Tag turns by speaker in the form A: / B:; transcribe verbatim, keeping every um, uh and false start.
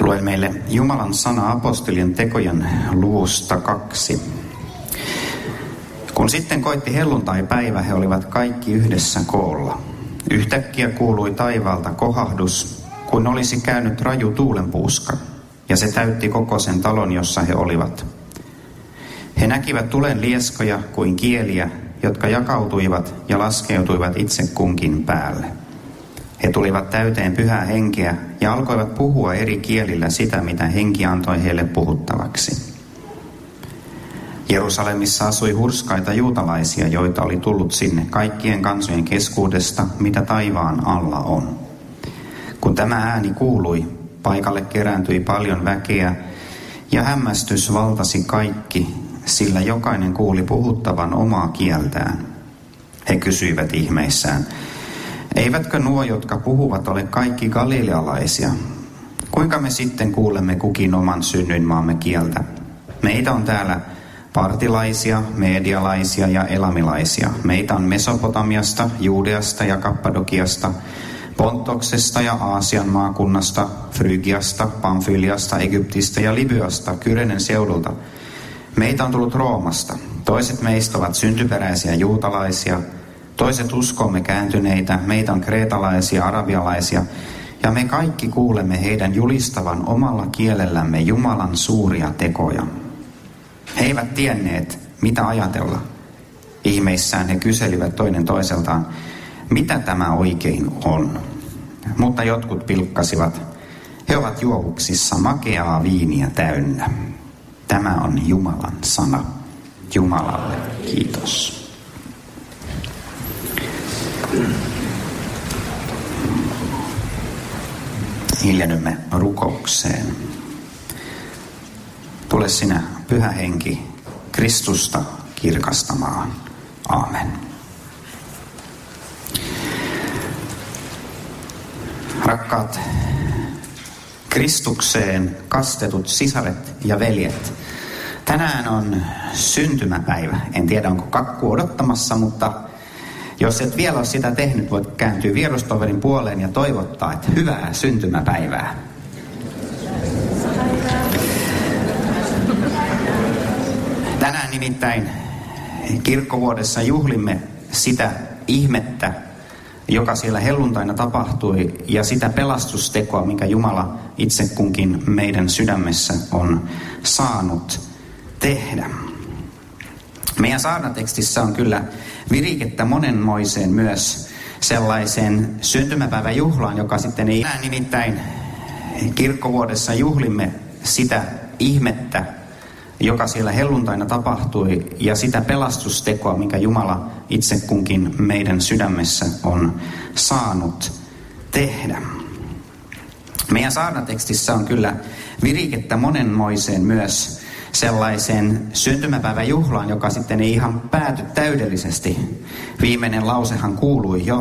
A: Luen meille Jumalan sana apostolien tekojen luvusta kaksi. Kun sitten koitti helluntai-päivä, he olivat kaikki yhdessä koolla. Yhtäkkiä kuului taivaalta kohahdus, kun olisi käynyt raju tuulenpuuska, ja se täytti koko sen talon, jossa he olivat. He näkivät tulen lieskoja kuin kieliä, jotka jakautuivat ja laskeutuivat itse kunkin päälle. He tulivat täyteen pyhää henkeä ja alkoivat puhua eri kielillä sitä, mitä henki antoi heille puhuttavaksi. Jerusalemissa asui hurskaita juutalaisia, joita oli tullut sinne kaikkien kansojen keskuudesta, mitä taivaan alla on. Kun tämä ääni kuului, paikalle kerääntyi paljon väkeä ja hämmästys valtasi kaikki, sillä jokainen kuuli puhuttavan omaa kieltään. He kysyivät ihmeissään, eivätkö nuo, jotka puhuvat, ole kaikki galilealaisia? Kuinka me sitten kuulemme kukin oman synnyinmaamme kieltä? Meitä on täällä partilaisia, medialaisia ja elamilaisia. Meitä on Mesopotamiasta, Juudeasta ja Kappadokiasta, Pontoksesta ja Aasian maakunnasta, Frygiasta, Pamfyliasta, Egyptistä ja Libyasta, Kyrenen seudulta. Meitä on tullut Roomasta. Toiset meistä ovat syntyperäisiä juutalaisia, toiset uskomme kääntyneitä, meitä on kreetalaisia, arabialaisia, ja me kaikki kuulemme heidän julistavan omalla kielellämme Jumalan suuria tekoja. He eivät tienneet, mitä ajatella. Ihmeissään he kyselivät toinen toiseltaan, mitä tämä oikein on. Mutta jotkut pilkkasivat, he ovat juovuksissa makeaa viiniä täynnä. Tämä on Jumalan sana. Jumalalle kiitos. Hiljennymme rukoukseen. Tule sinä, Pyhä Henki, Kristusta kirkastamaan. Aamen. Rakkaat Kristukseen kastetut sisaret ja veljet, tänään on syntymäpäivä. En tiedä, onko kakku odottamassa, mutta jos et vielä ole sitä tehnyt, voit kääntyä vierustoverin puoleen ja toivottaa, että hyvää syntymäpäivää. Tänään nimittäin kirkkovuodessa juhlimme sitä ihmettä, joka siellä helluntaina tapahtui, ja sitä pelastustekoa, minkä Jumala itse kunkin meidän sydämessä on saanut tehdä. Meidän saarnatekstissä on kyllä virikettä monenmoiseen myös sellaiseen syntymäpäiväjuhlaan, joka sitten ei enää nimittäin kirkkovuodessa juhlimme sitä ihmettä, joka siellä helluntaina tapahtui, ja sitä pelastustekoa, minkä Jumala itse kunkin meidän sydämessä on saanut tehdä. Meidän saarnatekstissä on kyllä virikettä monenmoiseen myös sellaiseen syntymäpäiväjuhlaan, joka sitten ei ihan pääty täydellisesti. Viimeinen lausehan kuului jo,